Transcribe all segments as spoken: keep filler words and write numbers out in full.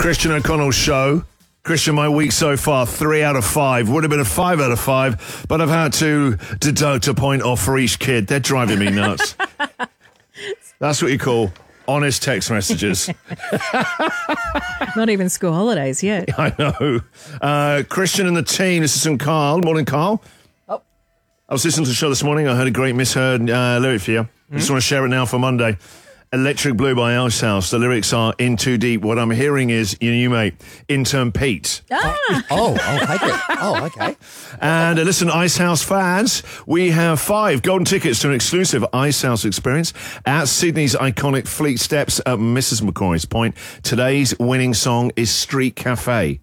Christian O'Connell Show. Christian, my week so far, three out of five. Would have been a five out of five, but I've had to deduct a point off for each kid. They're driving me nuts. That's what you call honest text messages. Not even school holidays yet. I know. Uh, Christian and the team, this is from Carl. Morning, Carl. Oh. I was listening to the show this morning. I heard a great misheard uh, lyric for you. I just want to share it now for Monday. Electric Blue by Ice House. The lyrics are in too deep. What I'm hearing is, you, you mate, intern Pete. Ah. Oh, I'll take it. Oh, okay. And uh, listen, Ice House fans, we have five golden tickets to an exclusive Ice House experience at Sydney's iconic Fleet Steps at Missus McCoy's Point. Today's winning song is Street Cafe.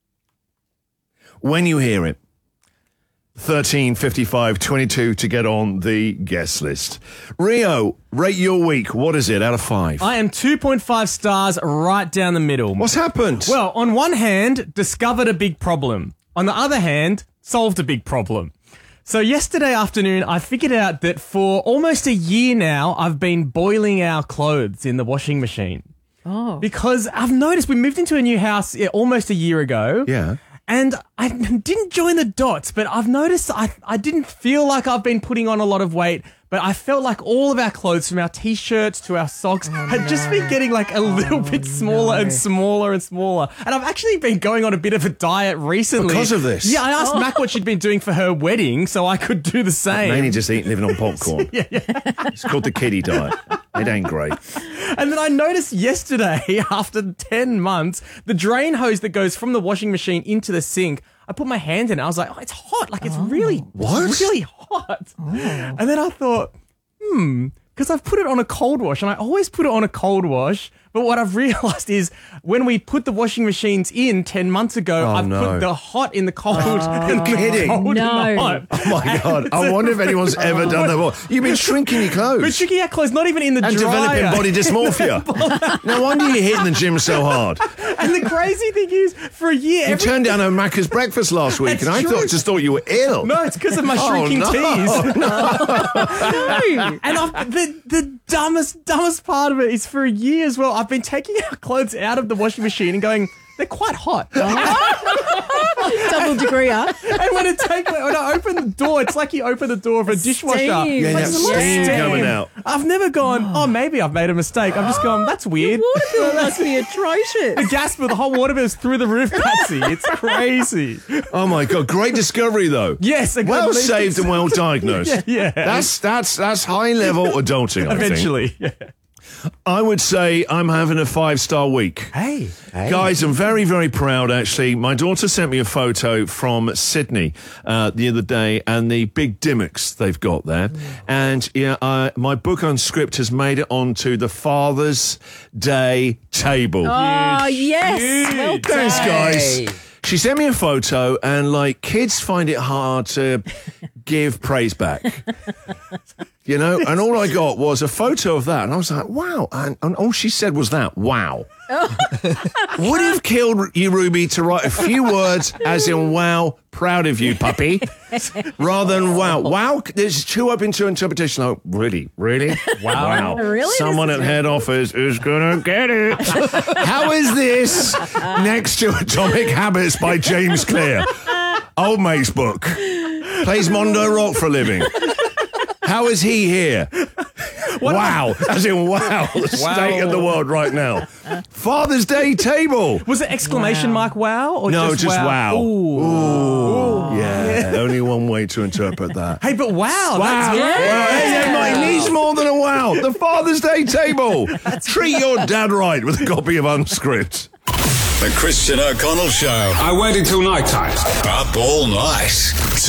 When you hear it, thirteen fifty-five twenty-two to get on the guest list. Rio, rate your week. What is it out of five? I am two point five stars right down the middle. What's happened? Well, on one hand, discovered a big problem. On the other hand, solved a big problem. So yesterday afternoon, I figured out that for almost a year now, I've been boiling our clothes in the washing machine. Oh. Because I've noticed we moved into a new house yeah, almost a year ago. Yeah. And I didn't join the dots, but I've noticed I, I didn't feel like I've been putting on a lot of weight, but I felt like all of our clothes, from our T-shirts to our socks, oh, had no. just been getting like a little oh, bit smaller no. and smaller and smaller. And I've actually been going on a bit of a diet recently. Because of this? Yeah, I asked Oh. Mac what she'd been doing for her wedding so I could do the same. Mainly just eating, living on popcorn. yeah, yeah. It's called the kiddie diet. It ain't great. And then I noticed yesterday, after ten months, the drain hose that goes from the washing machine into the sink, I put my hand in it. I was like, oh, it's hot. Like, it's Oh. really, What? it's really hot. Oh. And then I thought, hmm, because I've put it on a cold wash, and I always put it on a cold wash. But what I've realised is when we put the washing machines in ten months ago, Oh, I've no. put the hot in the cold and the kidding. cold in No. the hot. Oh, my God. I wonder if anyone's ever done that before. You've been shrinking your clothes. But shrinking our clothes, not even in the and dryer. developing body dysmorphia. No wonder you're hitting the gym so hard. And the crazy thing is, for a year... You every- turned down a Macca's breakfast last week, and I true. thought just thought you were ill. No, it's because of my Oh, shrinking no. tees. No. And I've, the the dumbest dumbest part of it is for a year as well, I've been taking our clothes out of the washing machine and going, they're quite hot. Double degree up. And when it take when I open the door, it's like you open the door of a dishwasher. Steam. Yeah, Like that there's a lot of steam steam. coming out. I've never gone, oh, maybe I've made a mistake. I've just gone, that's weird. Water bill must be The atrocious. gas bill, the whole water bill is through the roof, Patsy. It's crazy. Oh my God! Great discovery, though. Yes. I Well believe saved it. and well diagnosed. Yeah. That's that's that's high level adulting. I think. Eventually. Yeah. I would say I'm having a five star week. Hey. Hey. Guys, I'm very, very proud, actually. My daughter sent me a photo from Sydney uh, the other day and the big dimmocks they've got there. And yeah, uh, my book Unscript has made it onto the Father's Day table. Oh, yes. Huge. Well done. Thanks, guys. Hey. She sent me a photo, and like kids find it hard to give praise back, you know. And all I got was a photo of that, and I was like, "Wow!" And, and all she said was that, "Wow." Would have killed you, Ruby, to write a few words as in "Wow, proud of you, puppy," rather than "Wow." Wow, there's too open to interpretation. Like, really, really, wow. Really? Someone This at is- head office is gonna get it. How is this next to Atomic Habits by James Clear? Old mate's book. Plays Mondo Rock for a living. How is he here? Wow. As in, wow. The state of the world right now. Father's Day table. Was it exclamation Wow. mark wow? Or No, just, just wow. Ooh. Ooh. Yeah. Only one way to interpret that. Hey, but wow. Wow. That's Well, hey, hey, Mike, needs more than a wow. The Father's Day table. Treat your dad right with a copy of Unscript. The Christian O'Connell Show. I wait until night time. Up all night.